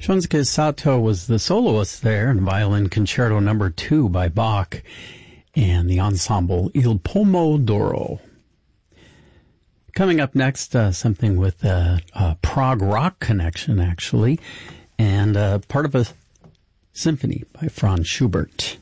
Shunsuke Sato was the soloist there in Violin Concerto No. 2 by Bach and the ensemble Il Pomo d'Oro. Coming up next, something with a prog rock connection, actually, and part of a symphony by Franz Schubert.